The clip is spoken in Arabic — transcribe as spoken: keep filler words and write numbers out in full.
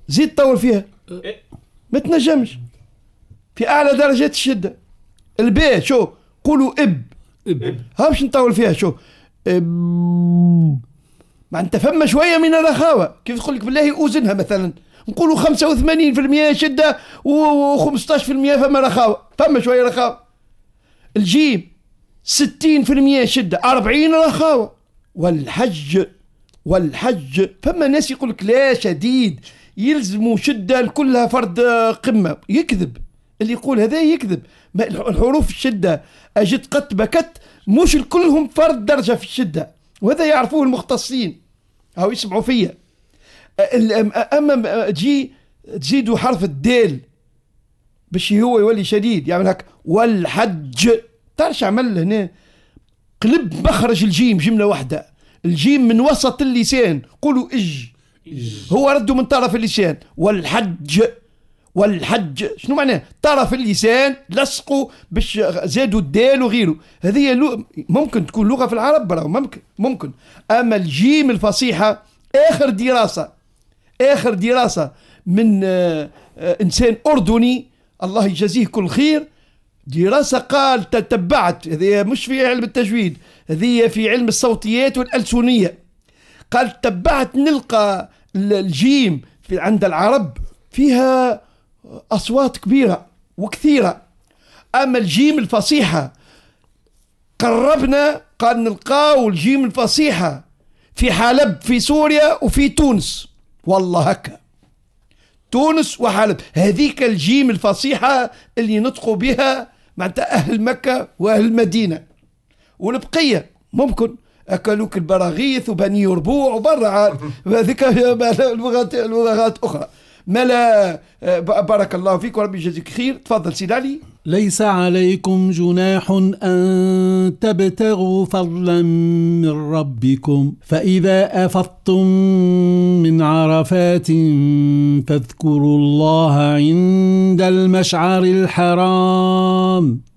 زيد طول فيها ما تنجمش في أعلى درجات الشدة. الباء شو قولوا إب إب ها باش نطول فيها شو إب. ما أنت فما شوية من الرخاوة كيف تقول لك بالله أوزنها مثلا نقولوا خمسة وثمانين بالمئة شدة وخمسطاش بالمئة فما رخاوة فما شوية رخاوة. الجيم ستين بالمئة شدة أربعين رخاوة. والحج والحج فما ناس يقول لك لا شديد يلزموا شدة كلها فرد قمة. يكذب اللي يقول هذا يكذب. الحروف الشدة أجد قط بكت مش كلهم فرد درجة في الشدة وهذا يعرفوه المختصين أو يسمعوا فيا. أما تجي تزيدوا حرف الدال باش هو يولي شديد يعمل هك والحج تعرف عمل هنا قلب مخرج الجيم جملة واحدة. الجيم من وسط اللسان قولوا إج هو ردوا من طرف اللسان. والحج والحج شنو معناه طرف اللسان لصقوا باش زادوا الدال وغيره. هذه ممكن تكون لغة في العرب برا ممكن ممكن. أما الجيم الفصيحة آخر دراسة آخر دراسة من آه آه إنسان أردني الله يجازيه كل خير دراسة قال تتبعت هذه مش في علم التجويد هذه في علم الصوتيات والألسنية. قال تبعت نلقى الجيم في عند العرب فيها أصوات كبيرة وكثيرة. أما الجيم الفصيحة قربنا قال نلقاو الجيم الفصيحة في حلب في سوريا وفي تونس والله هكا تونس وحلب هذيك الجيم الفصيحة اللي نطقوا بها معناتها أهل مكة وأهل المدينة. والبقية ممكن أكلوك البراغيث وبني يربوع وبرع هذيك اللغات اللغات أخرى. ملا بارك الله فيك وربي يجزيك خير. تفضل سيد علي. ليس عليكم جناح أن تبتغوا فضلا من ربكم فإذا أفضتم من عرفات فاذكروا الله عند المشعر الحرام